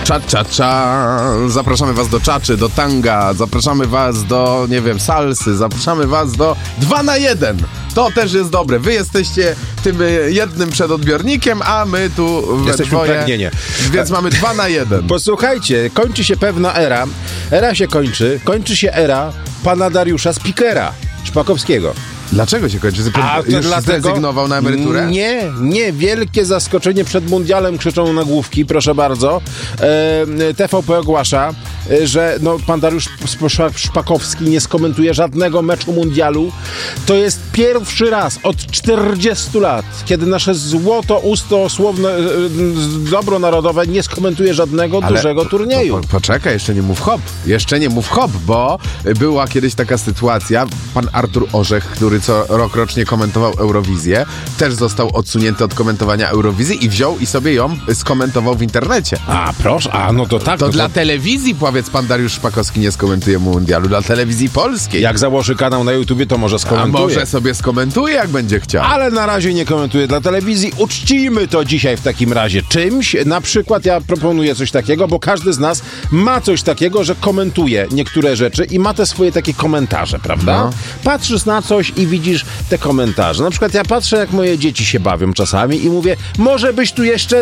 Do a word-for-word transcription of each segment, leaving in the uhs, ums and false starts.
Cza, cza, cza. Zapraszamy was do czaczy, do tanga, zapraszamy was do, nie wiem, salsy, zapraszamy was do dwa na jeden. To też jest dobre. Wy jesteście tym jednym przedodbiornikiem, a my tu we Jesteśmy dwoje, pragnienie. więc mamy dwa na jeden. Posłuchajcie, kończy się pewna era. Era się kończy. Kończy się era pana Dariusza Spikera Szpakowskiego. Dlaczego się kończy? A to Już dlatego- zrezygnował na emeryturę? Nie, nie. Wielkie zaskoczenie przed mundialem, krzyczą nagłówki, proszę bardzo. E, T V P ogłasza, e, że no, pan Dariusz Szpa- Szpakowski nie skomentuje żadnego meczu mundialu. To jest pierwszy raz od czterdziestu lat, kiedy nasze złoto usto słowne, e, dobro narodowe nie skomentuje żadnego Ale dużego to- turnieju. To, po, poczekaj, jeszcze nie mów hop. Jeszcze nie mów hop, bo była kiedyś taka sytuacja. Pan Artur Orzech, który co rok rocznie komentował Eurowizję, też został odsunięty od komentowania Eurowizji i wziął i sobie ją skomentował w internecie. A, proszę, a no to tak. To no dla telewizji, powiedz, pan Dariusz Szpakowski nie skomentuje mundialu, dla telewizji polskiej. Jak założy kanał na YouTubie, to może A skomentuje. może sobie skomentuje, jak będzie chciał. Ale na razie nie komentuję dla telewizji. Uczcijmy to dzisiaj w takim razie czymś. Na przykład ja proponuję coś takiego, bo każdy z nas ma coś takiego, że komentuje niektóre rzeczy i ma te swoje takie komentarze, prawda? No. Patrzysz na coś i widzisz te komentarze. Na przykład ja patrzę, jak moje dzieci się bawią czasami i mówię, może byś tu jeszcze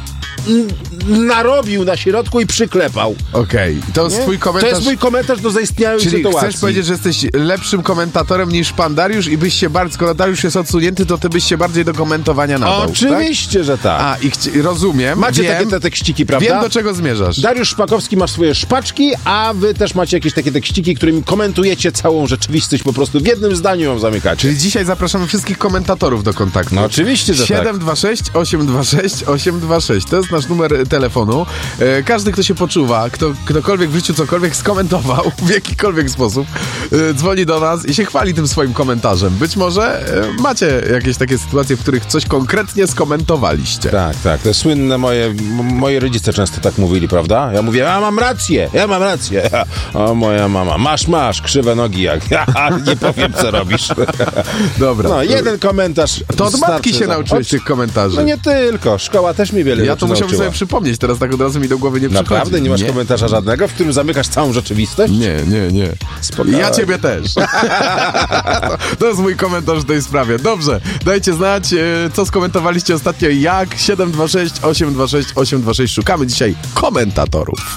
n- narobił na środku i przyklepał. Okej, to jest Nie? twój To komentarz. jest mój komentarz do zaistniałej Czyli sytuacji. chcesz powiedzieć, że jesteś lepszym komentatorem niż pan Dariusz i byś się bardziej, skoro Dariusz jest odsunięty, to ty byś się bardziej do komentowania nadał, Oczywiście, tak? że tak. A, i chci- rozumiem, Macie wiem, takie te tekściki, prawda? wiem, do czego zmierzasz. Dariusz Szpakowski ma swoje szpaczki, a wy też macie jakieś takie tekściki, którymi komentujecie całą rzeczywistość, po prostu w jednym zdaniu ją zamykacie. Czyli dzisiaj zapraszamy wszystkich komentatorów do kontaktu. No oczywiście, że tak. siedem dwa sześć osiem dwa sześć osiem dwa sześć. To jest nasz numer telefonu. E, każdy, kto się poczuwa, kto, ktokolwiek w życiu cokolwiek skomentował w jakikolwiek sposób, e, dzwoni do nas i się chwali tym swoim komentarzem. Być może e, macie jakieś takie sytuacje, w których coś konkretnie skomentowaliście. Tak, tak, te słynne moje, m- moi rodzice często tak mówili, prawda? Ja mówię, ja mam rację, ja mam rację. O, moja mama, masz, masz, krzywe nogi jak. Nie powiem, co robisz. Dobra. No, jeden komentarz. To od matki starczy się za- nauczyłeś Od- tych komentarzy. No nie tylko, szkoła też mi wiele Ja rzeczy to musiałbym nauczyła. sobie przypomnieć, teraz tak od razu mi do głowy nie przychodzi. Naprawdę? Nie masz komentarza żadnego, w którym zamykasz całą rzeczywistość? Nie, nie, nie. Spokojnie. Ja ciebie też. To jest mój komentarz w tej sprawie. Dobrze, dajcie znać, e, co skomentowaliście ostatnio i jak. siedem dwa sześć osiem dwa sześć osiem dwa sześć. Szukamy dzisiaj komentatorów.